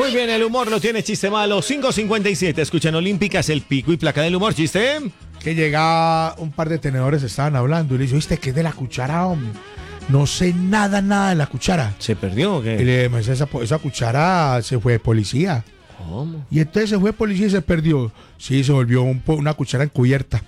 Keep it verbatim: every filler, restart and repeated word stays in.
Muy bien, el humor lo tiene Chiste Malo. cinco cincuenta y siete, escuchan Olímpicas, el pico y placa del humor. ¿Chiste? Que llega un par de tenedores, estaban hablando y le dice, ¿viste qué es de la cuchara, hombre? No sé nada, nada de la cuchara. ¿Se perdió o Y qué? le dice, esa, esa cuchara se fue de policía. ¿Cómo? Y entonces se fue de policía y se perdió. Sí, se volvió un, po- una cuchara encubierta.